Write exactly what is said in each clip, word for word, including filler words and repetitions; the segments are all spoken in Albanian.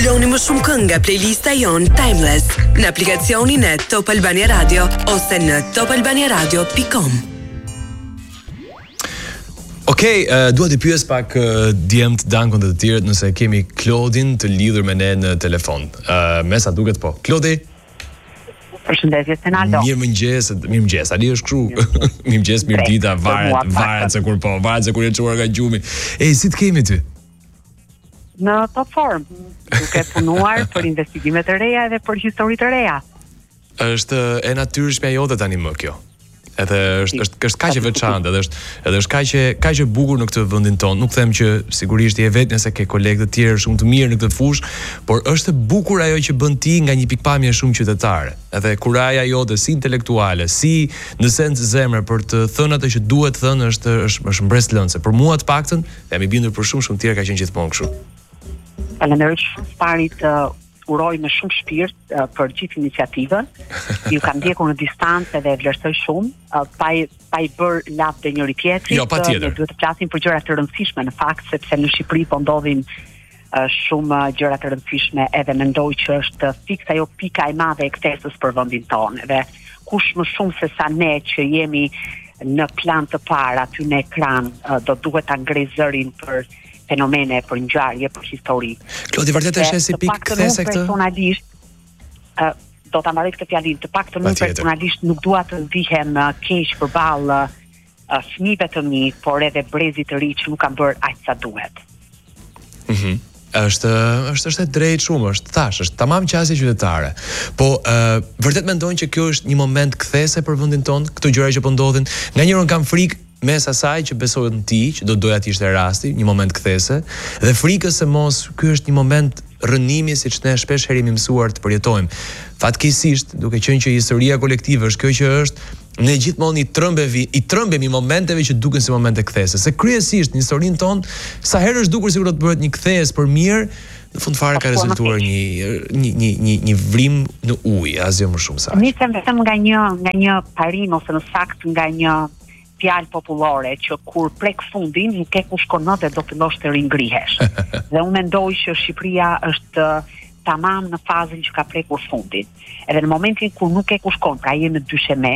Dëgjoni më shumë këngë nga playlista jon Timeless në aplikacionin e Top Albania Radio ose në top albania radio dot com. Okej, okay, uh, dua të pyes pak uh, djemt Dankon dhe të tjerët nëse kemi Klodin të lidhur me ne në telefon. Uh, me sa duket po. Klodi? Përshëndetje, Senaldo. Mirëmëngjes, mirëmëngjes. Ali është kështu. Mirëmëngjes, mirëdita, varet, varet se kur po, varet se kur e çuar nga gjumi. Ej, si të kemi ty? Në top form, duke punuar për investigime të reja edhe për histori të reja. Është e natyrshme jote tani më kjo. Edhe është është është kaq e veçantë, edhe është edhe është kaq e kaq e bukur në këtë vendin tonë. Nuk them që sigurisht je vetë nëse ke kolegë të tjerë shumë të mirë në këtë fushë, por është e bukur ajo që bën ti nga një pikpamje shumë qytetare. Edhe kuraja jote si intelektuale, si në sens zemre për të thënë atë që duhet thënë është është është mbreslëndse. Për mua të paktën, jam i bindur për shumë shumë të tjerë ka qenë gjithmonë kështu. Falenderoj shumë parit uh, uroj me shumë shpirt uh, për gjithë iniciativën. Ju kam ndjekur në distancë dhe e vlerësoj shumë, uh, pa i, pa i bërë lap dhe njëri tjetrit. Jo, patjetër. Ne duhet të flasim për gjëra të rëndësishme në fakt, sepse në Shqipëri po ndodhin uh, shumë uh, gjëra të rëndësishme, edhe mendoj që është fiks ajo pika e madhe e ktesës për vendin tonë. Dhe kush më shumë se sa ne që jemi në plan të parë aty në ekran, uh, do duhet ta ngrej zërin për fenomene, për ngjarje, për histori. Klodi, vërtet është si pikë kthese këtë? Personalisht, uh, do ta mbaroj këtë fjalinë, të paktën unë personalisht nuk dua të ndihem uh, keq përballë uh, fëmijëve të mi, por edhe brezit të ri që nuk kanë bërë aq sa duhet. Mhm. Është është është e drejtë shumë, është thash, është tamam qasje qytetare. Po uh, vërtet mendojnë që kjo është një moment kthese për vendin tonë, këto gjëra që po ndodhin. Nganjëherë kam frikë mes asaj që besoj në ti, që do doja të ishte rasti, një moment kthese, dhe frikës se mos ky është një moment rënimi siç ne shpesh herë jemi mësuar të përjetojmë. Fatkeqësisht, duke qenë që historia kolektive është kjo që është, ne gjithmonë i trëmbemi, i trëmbemi momenteve që duken si momente kthese. Se kryesisht në historinë tonë, sa herë është dukur sikur do të bëhet një kthes për mirë, në fund fare ka rezultuar një një një një një vrim në ujë, asgjë më shumë sa. Nisem vetëm nga një nga një parim ose në sakt nga një fjalë popullore që kur prek fundin nuk e ku shkon dhe do fillosh të ringrihesh. Dhe unë mendoj që Shqipëria është tamam në fazën që ka prekur fundin. Edhe në momentin kur nuk e ku shkon, pra je në dysheme,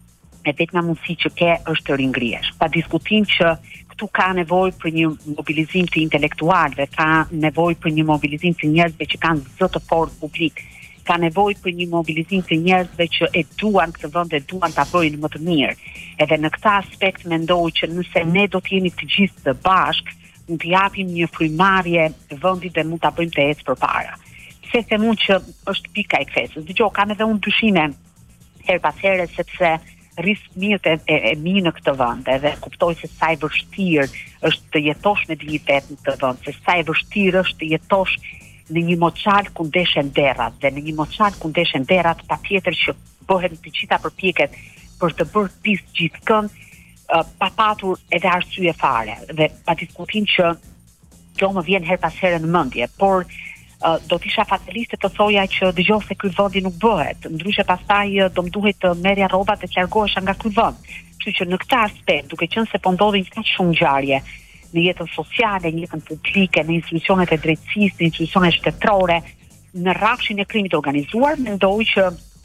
e vetmja mundësi që ke është të ringrihesh. Pa diskutim që këtu ka nevojë për një mobilizim të intelektualëve, ka nevojë për një mobilizim të njerëzve që kanë zë të fortë publik, ka nevojë për një mobilizim të njerëzve që e duan këtë vend, e duan ta bëjnë më të mirë. Edhe në këtë aspekt mendoj që nëse ne do të jemi të gjithë së bashku, mund të japim një frymarrje vendit dhe mund ta bëjmë të ecë përpara. Pse them unë që është pika e kthesës. Dgjoj, kam edhe unë dyshime her pas here sepse rris mirë e, e, e mi në këtë vend, edhe kuptoj se sa e vështirë është të jetosh me dinjitet në këtë vend, se sa e vështirë është të jetosh në një moçal ku ndeshen derrat, dhe në një moçal ku ndeshen derrat patjetër që bëhen të gjitha përpjekjet për të bërë pis gjithkënd, uh, pa patur edhe arsye fare. Dhe pa diskutim që kjo më vjen her pas here në mendje, por uh, do të isha fataliste të thoja që dëgjoj se ky vendi nuk bëhet, ndryshe pastaj uh, do më duhet të merrja rrobat e të largohesha nga ky vend. Kështu që në këtë aspekt, duke qenë se po ndodhin kaq shumë ngjarje në jetën sociale, në jetën publike, në institucionet e drejtësisë, në institucionet shtetërore, në rrafshin e krimit organizuar, mendoj që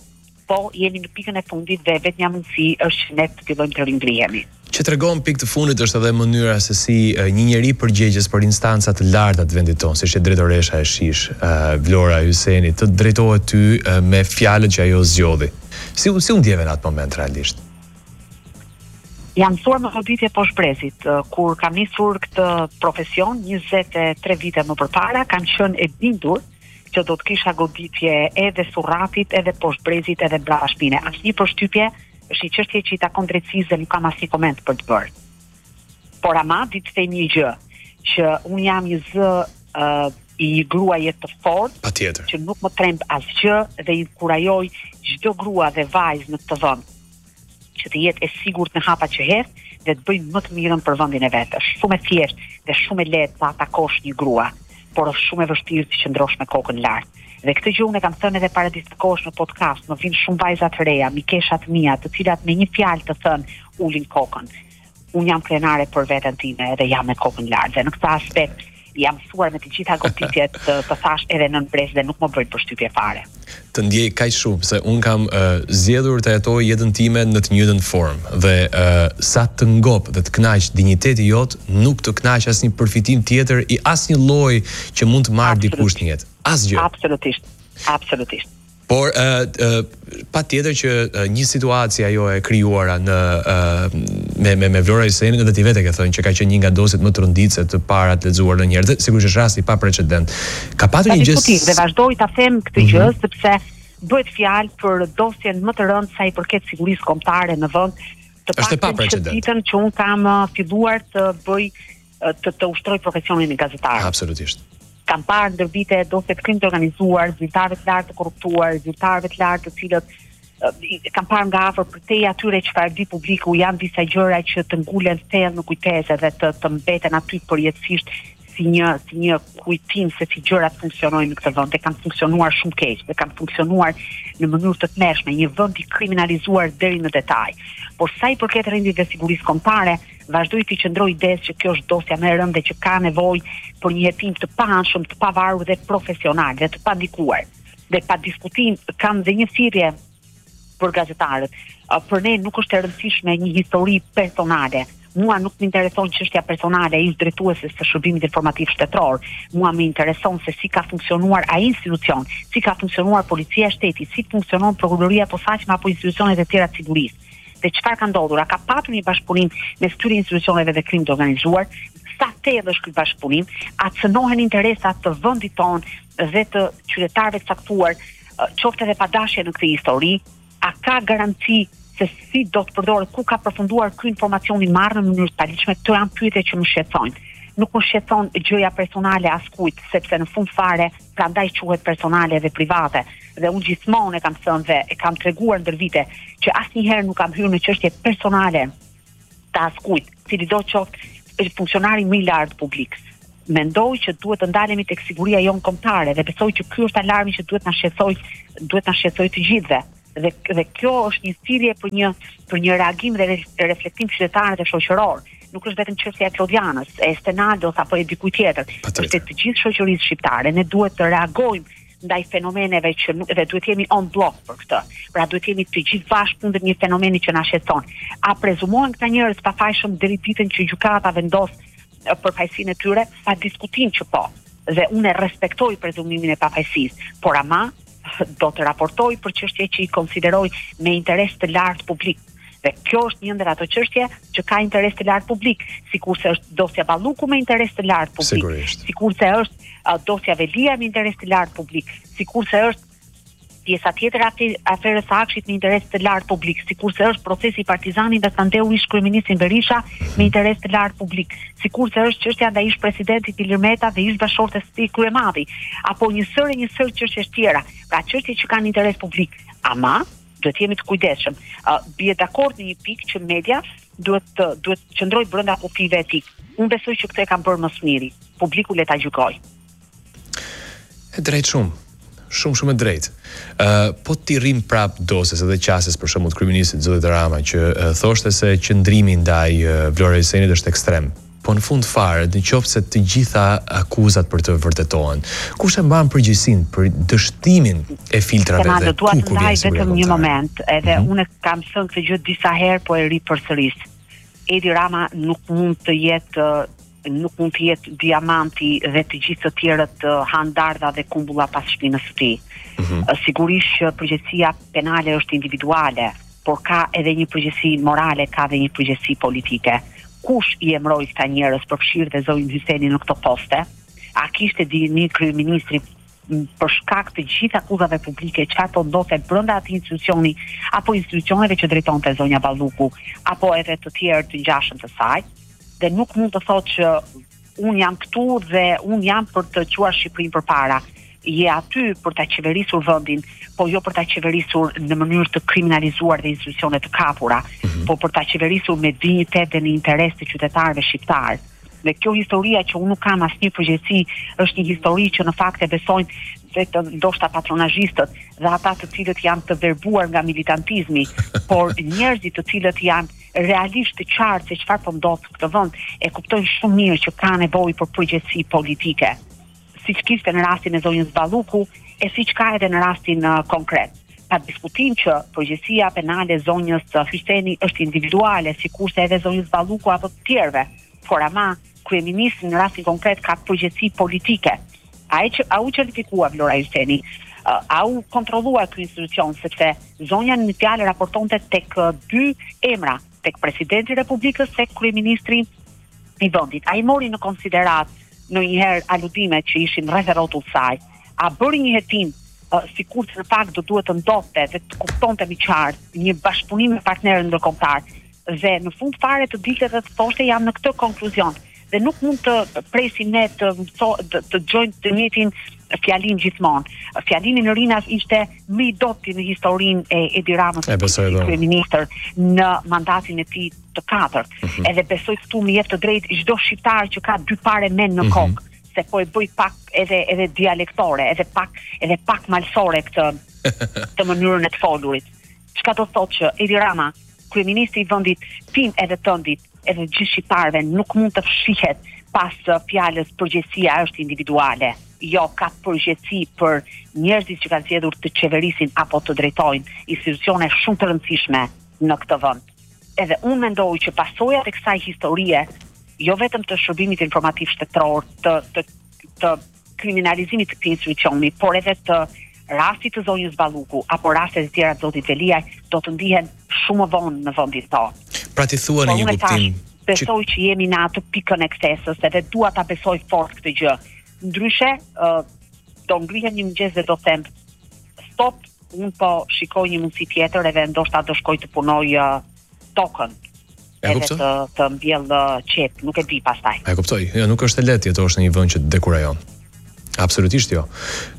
po jemi në pikën e fundit dhe vetmja mundësi është që ne të fillojmë të ringriehemi. Që tregon pikë të fundit është edhe mënyra se si një njeri përgjegjës për instanca të larta të vendit tonë, siç e drejtoresha e Shish, Vlora Hyseni, të drejtohet ty me fjalët që ajo zgjodhi. Si si u ndjeve në atë moment realisht? Jam mësuar me goditje poshtë brezit, kur kam nisur këtë profesion njëzet e tre vite më përpara, kam qenë e bindur që do të kisha goditje edhe surratit, edhe poshtë brezit, edhe brava shpine. Asnjë përshtypje është një çështje që i takon drejtësisë dhe nuk kam asnjë koment për të bërë. Por ama ditë të them një gjë, që unë jam një zë uh, i gruaje të fortë, patjetër, që nuk më tremb asgjë dhe i kurajoj çdo grua dhe vajzë në këtë vend që të jetë e sigurt në hapat që hedh dhe të bëjë më të mirën për vendin e vet. Është shumë e thjeshtë dhe shumë e lehtë ta atakosh një grua, por është shumë e vështirë të qëndrosh me kokën lart. Dhe këtë gjë unë kam thënë edhe para disa kohësh në podcast, më vijnë shumë vajza të reja, mikesha të mia, të cilat me një fjalë të thënë ulin kokën. Unë jam krenare për veten time edhe jam me kokën lart. Dhe në këtë aspekt jam mësuar me të gjitha goditjet të, të thash edhe nën brez dhe nuk më bëjnë përshtypje fare. Të ndjej kaq shumë se un kam uh, zgjedhur të jetoj jetën time në të njëjtën formë dhe uh, sa të ngop dhe të kënaq dinjiteti jot, nuk të kënaq asnjë përfitim tjetër i asnjë lloji që mund të marrë dikush në jetë. Asgjë. Absolutisht. Absolutisht. Por uh, uh, patjetër që uh, një situatë si ajo e krijuara në uh, me me me Vlora Hyseni edhe ti vetë ke thënë që ka qenë një nga dosjet më të rënditse të para të lexuar ndonjëherë. Dhe sigurisht është rasti pa precedent. Ka patur një gjë dhe vazhdoj ta them këtë gjë mm -hmm. sepse bëhet fjalë për dosjen më të rëndë sa i përket sigurisë kombëtare në vend, të paktën që un kam uh, filluar të bëj uh, të, të ushtroj profesionin e gazetarit. Absolutisht. Kam parë ndër vite dosje të krimit të organizuar, zyrtarëve të lartë të korruptuar, zyrtarëve të lartë të cilët uh, kam parë nga afër për te atyre çfarë di publiku, janë disa gjëra që të ngulen thellë në kujtesë dhe të, të mbeten aty përjetësisht si një si një kujtim se si gjërat funksionojnë në këtë vend, dhe kanë funksionuar shumë keq, dhe kanë funksionuar në mënyrë të tmerrshme, një vend i kriminalizuar deri në detaj. Por sa i përket rendit dhe sigurisë kombëtare, vazhdoj të qëndroj idesë që kjo është dosja më e rëndë që ka nevojë për një hetim të paanshëm, të pavarur dhe profesional dhe të pandikuar. Dhe pa diskutim kam dhe një thirrje për gazetarët. Për ne nuk është e rëndësishme një histori personale. Mua nuk më intereson çështja personale e ish drejtueses së shërbimit informativ shtetëror. Mua më intereson se si ka funksionuar ai institucion, si ka funksionuar policia e shtetit, si funksionon prokuroria e posaçme apo institucionet e tjera të sigurisë. Dhe çfarë ka ndodhur? A ka patur një bashkëpunim mes këtyre institucioneve dhe krimit të organizuar? Sa thellë është ky bashkëpunim? A cënohen interesat të vendit tonë dhe të qytetarëve të caktuar, qoftë edhe pa dashje në këtë histori? A ka garanci se si do të përdoret, ku ka përfunduar ky informacion i marrë në mënyrë të paligjshme? Këto janë pyetje që më shqetësojnë. Nuk më shqetëson gjëja personale askujt, sepse në fund fare prandaj quhet personale dhe private. Dhe unë gjithmonë e kam thënë dhe e kam treguar ndër vite që asnjëherë nuk kam hyrë në çështje personale të askujt, cili do qoftë funksionari më i lartë publik. Mendoj që duhet të ndalemi tek siguria jonë kombëtare dhe besoj që ky është alarmi që duhet na shqetësojë, duhet na shqetësojë të gjithëve. Dhe, dhe kjo është një thirrje për një për një reagim dhe reflektim qytetar dhe shoqëror. Nuk është vetëm çështja e Klodianës, e Stenaldos apo e dikujt tjetër. Është e të gjithë shoqërisë shqiptare. Ne duhet të reagojmë ndaj fenomeneve që nuk, dhe duhet jemi on block për këtë. Pra duhet jemi të gjithë bashkë kundër një fenomeni që na shqetëson. A prezumohen këta njerëz pafajshëm deri ditën që gjykata vendos për fajësinë e tyre? Pa diskutim që po. Dhe unë respektoj prezumimin e pafajësisë, por ama do të raportoj për çështje që i konsideroj me interes të lartë publik. Dhe kjo është një ndër ato çështje që ka interes të lartë publik, sikurse është dosja Balluku me interes të lartë publik, sikurse është uh, dosja Velia me interes të lartë publik, sikurse është pjesa tjetër e aferës Akshit me interes të lartë publik, sikurse është procesi Partizani ndaj Kandeu ish kryeministin Berisha me interes të lartë publik, sikurse është çështja ndaj ish presidentit Ilir Meta dhe ish bashkëshortes së tij kryemadhi, apo një sër e një sër çështje tjera, pra çështje që kanë interes publik. Ama duhet jemi të kujdesshëm. Uh, bie dakord në një pikë që media duhet të duhet të qëndrojë brenda kufive etik. Unë besoj që këtë e kanë bërë më së miri. Publiku le ta gjykojë. E drejt shumë. Shumë shumë e drejtë. Uh, po ti rrim prap dosjes edhe qasjes për shembull të kryeministit Zoti Rama që uh, thoshte se qëndrimi ndaj uh, Vlora Hysenit është ekstrem. Po në fund fare, në qoftë se të gjitha akuzat për të vërtetohen, kush e mban përgjegjësinë për dështimin e filtrave dhe ku kur vjen sigurisht? Vetëm një moment, edhe mm -hmm. unë kam thënë këtë gjë disa herë, po e ri përsëris. Edi Rama nuk mund të jetë nuk mund të jetë diamanti dhe të gjithë të tjerët han dardha dhe kumbulla pas shpinës së tij. Mm -hmm. Sigurisht që përgjegjësia penale është individuale, por ka edhe një përgjegjësi morale, ka edhe një përgjegjësi politike. Kush i emroi këta njerëz përfshirë dhe zotin Hysenin në këto poste? A kishte dini kryeministri për shkak të gjitha akuzave publike që ato ndodhen brenda atij institucioni apo institucioneve që drejtonte zonja Balluku apo edhe të tjerë të ngjashëm të saj? Dhe nuk mund të thotë që un jam këtu dhe un jam për të quar Shqipërinë përpara. Je aty për ta qeverisur vendin, po jo për ta qeverisur në mënyrë të kriminalizuar dhe institucione të kapura, mm-hmm. po për ta qeverisur me dinjitet dhe në interes të qytetarëve shqiptar. Dhe kjo historia që unë nuk kam asnjë përgjegjësi, është një histori që në fakt e besojnë vetëm ndoshta patronazhistët dhe ata të cilët janë të verbuar nga militantizmi, por njerëzit të cilët janë realisht të qartë se çfarë po ndodh këtë vend, e kuptojnë shumë mirë që ka nevojë për përgjegjësi politike, siç kishte në rastin e zonjës Balluku, e siç ka edhe në rastin uh, konkret. Pa diskutim që përgjegjësia penale e zonjës uh, Hyseni është individuale, sikurse edhe zonjës Balluku apo të tjerëve, por ama kryeministri në rastin konkret ka përgjegjësi politike. Ai që au certifikua Vlora Hyseni, uh, au kontrollua ky institucion, sepse zonja në fjalë raportonte tek uh, dy emra, tek presidenti i Republikës, tek kryeministri i vendit. Ai mori në konsiderat ndonjëherë aludimet që ishin rreth rrotull saj, a bëri një hetim uh, sikur në fakt do duhet të ndodhte dhe të kuptonte më qartë një bashkëpunim me partnerën ndërkombëtar, dhe në fund fare të dilte dhe të thoshte jam në këtë konkluzion. Dhe nuk mund të presim ne të të, të gjojnë të njëjtin fjalin gjithmonë. Fjalini në Rinas ishte më i dobti në historinë e Edi Ramës, kryeministër, në mandatin e tij të katërt. Mm-hmm. Edhe besoj këtu më jep të drejtë çdo shqiptar që ka dy pare mend në kokë, mm-hmm. se po e bëj pak edhe edhe dialektore, edhe pak edhe pak malsore këtë të mënyrën e të folurit. Çka do thotë që Edi Rama, kryeministri i vendit, tim edhe tëndit, edhe gjithë shqiptarëve nuk mund të fshihet pas fjalës përgjegjësia është individuale. Jo, ka përgjegjësi për njerëzit që kanë zgjedhur të qeverisin apo të drejtojnë institucione shumë të rëndësishme në këtë vend. Edhe unë mendoj që pasojat e kësaj historie, jo vetëm të shërbimit informativ shtetëror, të, të, të kriminalizimit të këtij institucioni, por edhe të rastit të zonjës Balluku apo rastet e tjera të zotit Veliaj, do të ndihen shumë vonë në vendin tonë. Pra ti thua në një kuptim. Besoj që jemi në atë pikën e ktesës, edhe dua ta besoj fort këtë gjë. Ndryshe, uh, do ngrihem një mëngjes dhe do them stop, unë po shikoj një mundësi tjetër edhe ndoshta do shkoj të punoj uh, tokën. Edhe të, të mbjell uh, qep, nuk e di pastaj. E kuptoj. Jo, nuk është e lehtë jetosh në një vend që të dekurajon. Absolutisht jo.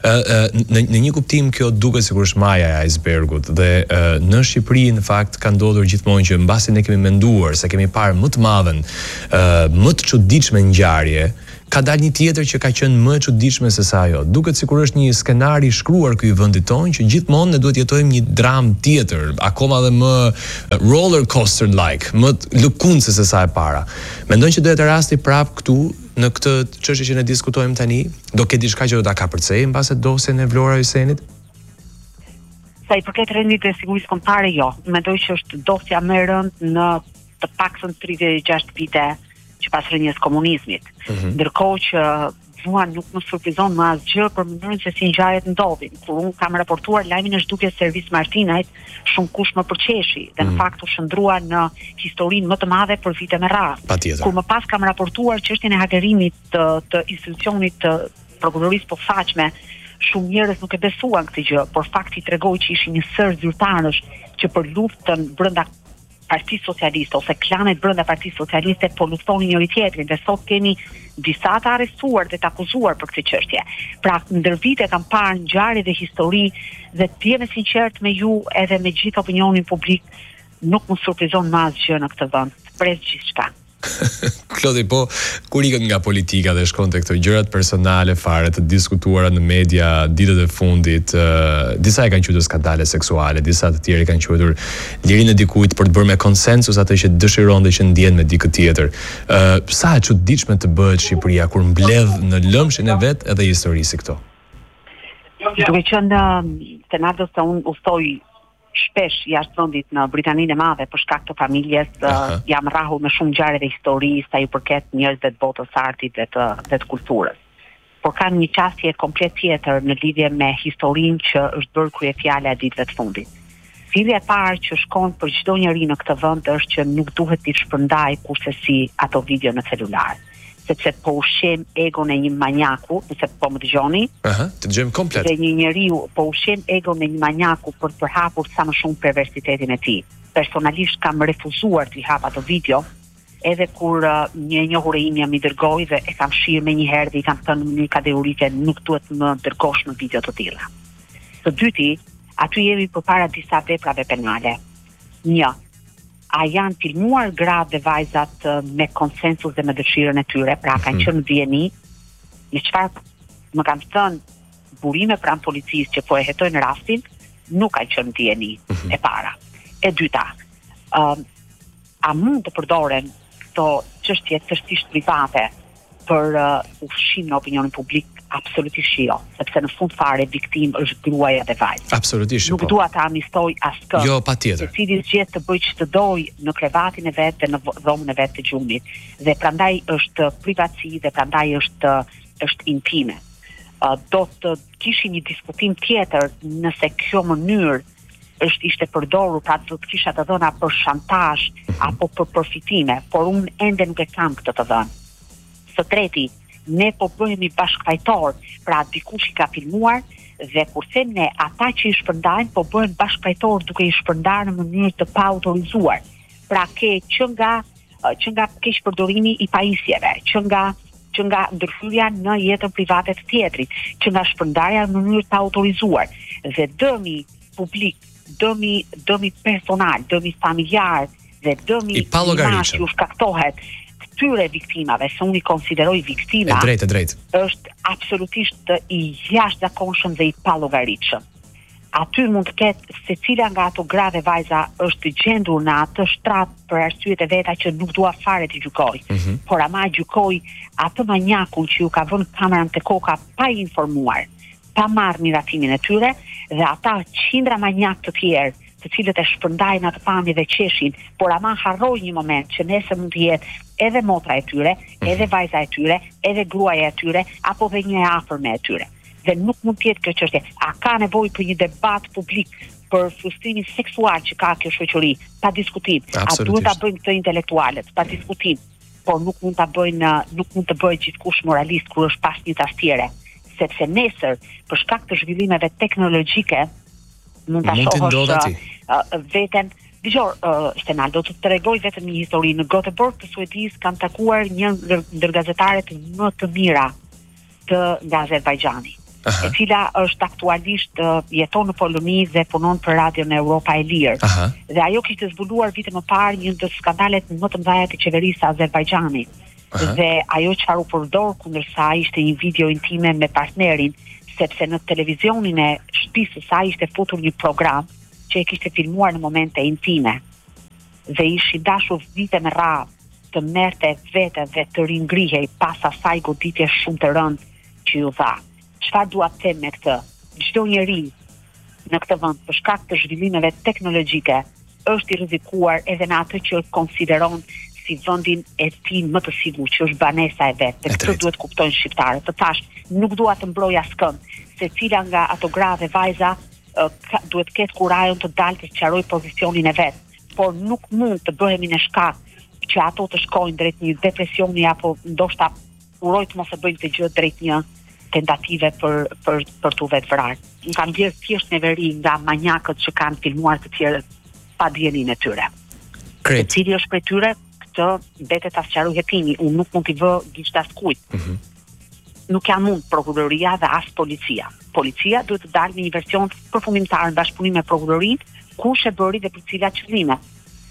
Në, në një kuptim kjo duket sikur është maja e icebergut dhe në Shqipëri në fakt ka ndodhur gjithmonë që mbasi ne kemi menduar se kemi parë më të madhen, më të çuditshme ngjarje, ka dalë një tjetër që ka qenë më e çuditshme se sa ajo. Duket sikur është një skenar i shkruar ky i vendit tonë që gjithmonë ne duhet jetojmë një dram tjetër, akoma dhe më roller coaster like, më lëkundse se sa e para. Mendon që do jetë rasti prap këtu në këtë çështje që ne diskutojmë tani, do ketë diçka që do ta kapërcejë mbase dosjen e Vlora Hysenit? Sa i përket rendit të sigurisë kombëtare, jo. Mendoj që është dosja më e rëndë në të paktën tridhjetë e gjashtë vite që pas rënjes komunizmit. Mm-hmm. Ndërkohë që mua nuk më surprizon më asgjë për mënyrën se si ngjarjet ndodhin. Kur unë kam raportuar lajmin e zhdukjes së Servis Martinajt, shumë kush më përqeshi dhe mm. në fakt u shndrua në historinë më të madhe për vite me radhë. Kur më pas kam raportuar çështjen e hakerimit të, të institucionit të prokurorisë posaçme, shumë njerëz nuk e besuan këtë gjë, por fakti tregoi që ishin një sër zyrtarësh që për luftën brenda Partisë Socialiste ose klanet brenda Partisë Socialiste po luftonin njëri tjetrin dhe sot kemi disa të arrestuar dhe të akuzuar për këtë çështje. Pra, ndër vite kam parë ngjarje dhe histori dhe të jem e sinqert me ju edhe me gjithë opinionin publik, nuk më surprizon më asgjë në këtë vend. Pres gjithçka. Klodi, po kur ikën nga politika dhe shkon te këto gjërat personale fare të diskutuara në media ditët e fundit, uh, disa e kanë quajtur skandale seksuale, disa të tjerë kanë quajtur lirinë e dikujt për të bërë me konsensus atë që dëshironte që ndjen me dikë tjetër. Uh, sa e çuditshme të bëhet Shqipëria kur mbledh në lëmshin e vet edhe historisë si këto. Duke qenë senatës të unë ustoj shpesh jashtë vendit në Britaninë e Madhe për shkak të familjes, uh, jam rrahur me shumë ngjarje dhe histori sa i përket njerëzve të botës së artit dhe të, dhe të kulturës. Por kam një çështje komplet tjetër në lidhje me historinë që është bërë kryefjala e ditëve të fundit. Fillja e parë që shkon për çdo njeri në këtë vend është që nuk duhet t'i shpërndaj kurse si ato video në celular, sepse po ushqem egon e një manjaku, nëse po më dëgjoni. Aha, të dëgjojmë komplet. Dhe një njeriu po ushqem egon e një manjaku për të përhapur sa më shumë perversitetin e tij. Personalisht kam refuzuar të hap ato video, edhe kur uh, një e njohur e imja më dërgoi dhe e kam shirë më një herë dhe i kam thënë në një kategorike nuk duhet më dërgosh më video të tilla. Së dyti, aty jemi përpara disa veprave penale. Një, a janë filmuar gratë dhe vajzat me konsensus dhe me dëshirën e tyre, pra kanë qenë në dieni, në çfarë më kanë thënë burime pranë policisë që po e hetojnë rastin, nuk kanë qenë në dieni e para. E dyta, um, a mund të përdoren këto çështje thjesht private për uh, ushqim në opinionin publik? Absolutisht jo, sepse në fund fare viktim është gruaja dhe vajza. Absolutisht. Nuk po. dua ta amnistoj askë. Jo, patjetër. Secili zgjedh të bëjë ç'të doj në krevatin e vet dhe në dhomën e vet të gjumit. Dhe prandaj është privatësi dhe prandaj është është intime. Uh, do të kishim një diskutim tjetër nëse kjo mënyrë është ishte përdorur, pra do të kisha të dhëna për shantazh mm-hmm. apo për përfitime, por unë ende nuk e kam këtë të dhënë. Së treti, ne po bëhemi bashkëfajtor, pra dikush i ka filmuar dhe kurse ne ata që i shpërndajnë po bëhen bashkëfajtor duke i shpërndarë në mënyrë të paautorizuar. Pra ke që nga që nga keqpërdorimi i pajisjeve, që nga që nga ndërhyrja në jetën private të tjetrit, që nga shpërndarja në mënyrë të autorizuar dhe dëmi publik, dëmi dëmi personal, dëmi familjar dhe dëmi i pallogaritshëm që shkaktohet këtyre viktimave, se unë i konsideroj viktima, e drejt, e drejt. është absolutisht i jashtëzakonshëm dhe i pallogaritshëm. Aty mund të ketë secila nga ato gra dhe vajza është gjendur në atë shtrat për arsyet e veta që nuk dua fare të gjykoj, mm-hmm. por ama gjykoj atë manjakun që ju ka vënë kamerën te koka pa informuar, pa marrë miratimin e tyre, dhe ata qindra manjak të tjerë të cilët e shpërndajnë atë pamje dhe qeshin, por ama harrojnë një moment që nesër mund të jetë edhe motra e tyre, edhe vajza e tyre, edhe gruaja e tyre, apo dhe një e afërme e tyre. Dhe nuk mund të jetë kjo çështje. A ka nevojë për një debat publik për frustrimin seksual që ka kjo shoqëri? Pa diskutim. A duhet ta bëjnë këtë intelektualët? Pa diskutim. Por nuk mund ta bëjnë, nuk mund të bëjë gjithkush moralist kur është pas një tastiere, sepse nesër për shkak të zhvillimeve teknologjike mund ta shohësh uh, uh, veten. Dgjoj, uh, Stenal, do të të tregoj vetëm një histori. Në Göteborg të Suedis kanë takuar një ndër gazetarët më të mira të nga Azerbajxhani, e cila është aktualisht uh, jeton në Poloni dhe punon për radion e Europa e Lirë. Aha. Dhe ajo kishte zbuluar vite më parë një ndër skandalet më të mëdha të qeverisë së Azerbajxhanit. Dhe ajo çfarë u përdor kundër saj ishte një video intime me partnerin, sepse në televizionin e shtëpisë së saj ishte futur një program që e kishte filmuar në momente intime. Dhe ishin dashur vite me radhë të merrte vete dhe të ringrihej pas asaj goditje shumë të rëndë që ju dha. Çfarë dua të them me këtë? Çdo njeri në këtë vend për shkak të zhvillimeve teknologjike është i rrezikuar edhe në atë që konsideron si vendin e tij më të sigurt, që është banesa e vet. Dhe këtë duhet kuptojnë shqiptarët. Të thash, nuk dua të mbroj askënd, secila nga ato gra dhe vajza uh, ka, duhet ketë kurajon të dalë të sqaroj pozicionin e vet, por nuk mund të bëhemi në shkak që ato të shkojnë drejt një depresioni apo ndoshta uroj të mos e bëjnë të gjë drejt një tentative për për për tu vetë vrarë. Unë kam bjerë thjesht në veri nga manjakët që kanë filmuar të tjerë pa dijenin e tyre. E cili është prej tyre, këtë mbetet ta sqaroj hetimi, unë nuk mund t'i vë gjithë askujt. Mm-hmm. Nuk jam mund prokuroria dhe as policia. Policia duhet të dalë me një version përfundimtar në bashkëpunim me prokurorinë, kush e bëri dhe për cilat qëllime.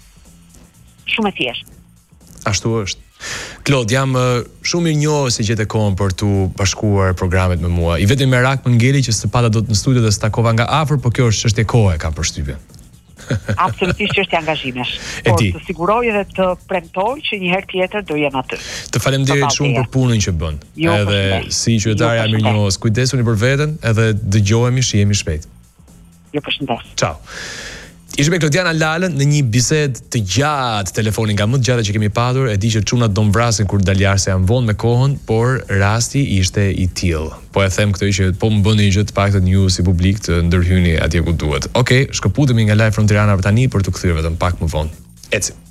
Shumë e thjeshtë. Ashtu është. Klod, jam uh, shumë i njohur se gjetë kohën për tu bashkuar programet me mua. I vetëm merak më ngeli që së pata do të në studio dhe së takova nga afër, por kjo është çështje kohe, kam përshtypjen. Absolutisht çështje angazhimesh. Por të siguroj edhe të premtoj që një herë tjetër do jem aty. Të faleminderit shumë për punën që bën. Jo, edhe si qytetarja jo, mirënjohës, kujdesuni për veten, edhe dëgjohemi, shihemi shpejt. Jo, përshëndes. Ciao. Ishte me Klodiana Lalën në një bisedë të gjatë, telefonin nga më të gjata që kemi patur, e di që çunat do mvrasin kur daljar se janë vonë me kohën, por rasti ishte i tillë. Po e them këtë që po më bëni gjë të paktën ju si publik të ndërhyni atje ku duhet. Okej, okay, shkëputemi nga Live from Tirana për tani për të kthyer vetëm pak më vonë. Eci.